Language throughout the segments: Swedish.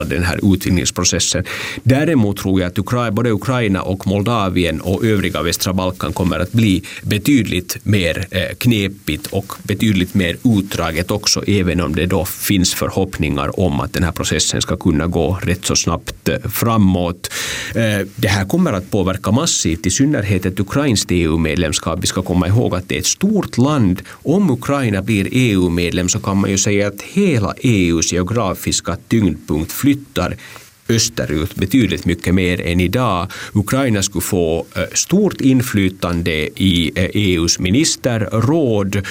den här utvidgningsprocessen. Däremot tror jag att både Ukraina och Moldavien och övriga västra Balkan kommer att bli betydligt mer knepigt och betydligt mer utdraget också, även om det då finns förhoppningar om att den här processen ska kunna gå rätt så snabbt framåt. Det här kommer att påverka massivt, i synnerhet ett ukrainskt EU-medlemskap. Vi ska komma ihåg att det är ett stort land. Om Ukraina blir EU-medlem så kan man ju säga att hela EUs geografiska tyngdpunkt flyttar österut betydligt mycket mer än idag. Ukraina skulle få stort inflytande i EUs ministerråd,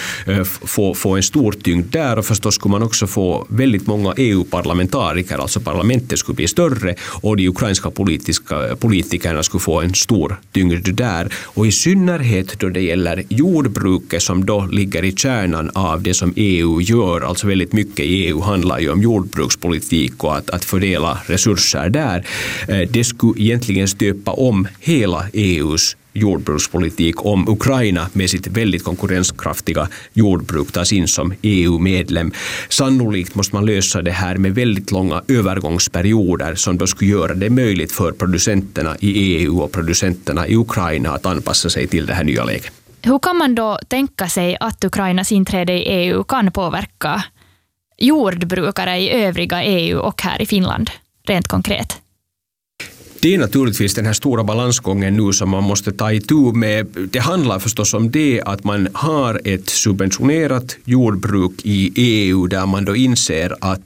få en stor tyngd där, och förstås skulle man också få väldigt många EU-parlamentariker, alltså parlamentet skulle bli större och de ukrainska politikerna skulle få en stor tyngd där. Och i synnerhet då det gäller jordbruket, som då ligger i kärnan av det som EU gör, alltså väldigt mycket i EU handlar ju om jordbrukspolitik och att fördela resurser där. Det skulle egentligen stöpa om hela EUs jordbrukspolitik om Ukraina med sitt väldigt konkurrenskraftiga jordbruk tas in som EU-medlem. Sannolikt måste man lösa det här med väldigt långa övergångsperioder som då skulle göra det möjligt för producenterna i EU och producenterna i Ukraina att anpassa sig till det här nya läget. Hur kan man då tänka sig att Ukrainas inträde i EU kan påverka jordbrukare i övriga EU och här i Finland rent konkret? Det är naturligtvis den här stora balansgången nu som man måste ta itu med. Det handlar förstås om det att man har ett subventionerat jordbruk i EU där man då inser att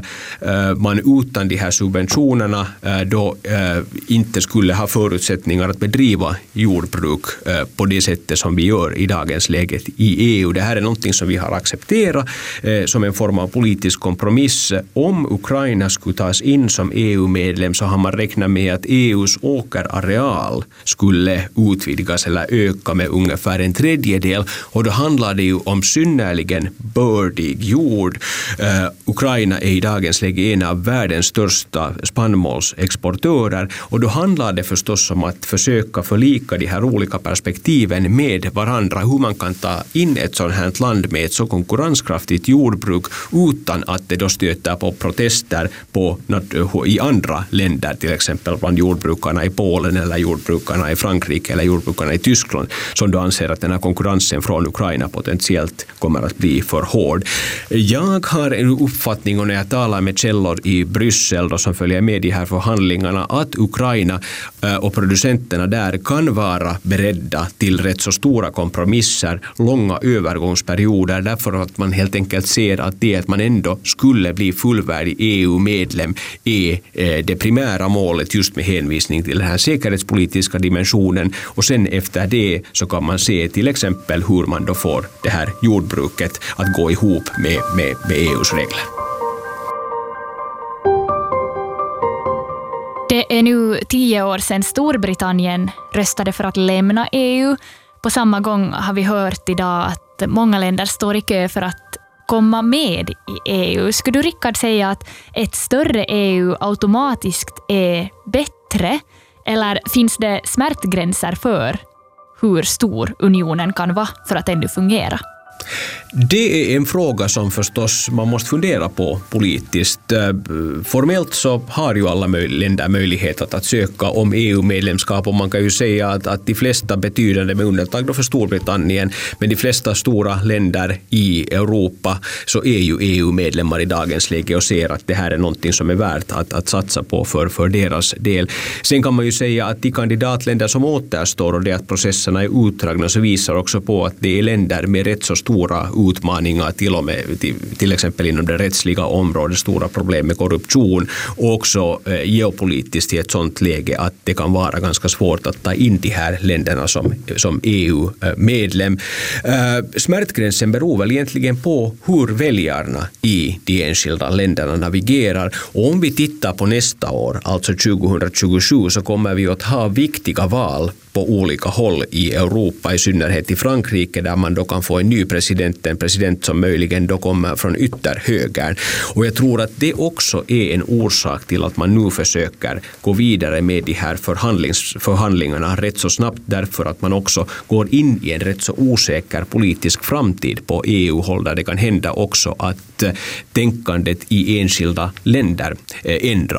man utan de här subventionerna då inte skulle ha förutsättningar att bedriva jordbruk på det sättet som vi gör i dagens läge i EU. Det här är någonting som vi har accepterat som en form av politisk kompromiss. Om Ukraina skulle tas in som EU-medlem så har man räknat med att EUs åkerareal skulle utvidgas eller öka med ungefär 1/3, och då handlar det ju om synnerligen bördig jord. Ukraina är i dagens läge en av världens största spannmålsexportörer, och då handlar det förstås om att försöka förlika de här olika perspektiven med varandra, hur man kan ta in ett sådant här land med ett så konkurrenskraftigt jordbruk utan att det då stöter på protester i andra länder, till exempel bland jordbrukarna i Polen eller jordbrukarna i Frankrike eller jordbrukarna i Tyskland, som då anser att den här konkurrensen från Ukraina potentiellt kommer att bli för hård. Jag har en uppfattning, och när jag talar med källor i Bryssel då, som följer med de här förhandlingarna, att Ukraina och producenterna där kan vara beredda till rätt så stora kompromisser, långa övergångsperioder, därför att man helt enkelt ser att det att man ändå skulle bli fullvärdig EU-medlem är det primära målet, just med hänvisning till den här säkerhetspolitiska dimensionen, och sen efter det så kan man se till exempel hur man då får det här jordbruket att gå ihop med EUs regler. Det är nu 10 år sedan Storbritannien röstade för att lämna EU. På samma gång har vi hört idag att många länder står i kö för att komma med i EU. Skulle du, Rickard, säga att ett större EU automatiskt är bättre, eller finns det smärtgränser för hur stor unionen kan vara för att ännu fungera? Det är en fråga som förstås man måste fundera på politiskt. Formellt så har ju alla länder möjlighet att söka om EU-medlemskap, och man kan ju säga att de flesta betydande, med undantag då för Storbritannien, men de flesta stora länder i Europa så är ju EU-medlemmar i dagens läge och ser att det här är någonting som är värt att satsa på för deras del. Sen kan man ju säga att de kandidatländer som återstår och det att processerna är utdragna så visar också på att det är länder med rätt så stora utmaningar, till och med till exempel inom det rättsliga området, stora problem med korruption, och också geopolitiskt i ett sådant läge att det kan vara ganska svårt att ta in de här länderna som EU-medlem. Smärtgränsen beror väl egentligen på hur väljarna i de enskilda länderna navigerar, och om vi tittar på nästa år, alltså 2027, så kommer vi att ha viktiga val på olika håll i Europa, i synnerhet i Frankrike där man då kan få en ny president som möjligen då kommer från ytterhögern. Och jag tror att det också är en orsak till att man nu försöker gå vidare med de här förhandlingarna rätt så snabbt, därför att man också går in i en rätt så osäker politisk framtid på EU-håll där det kan hända också att tänkandet i enskilda länder ändras.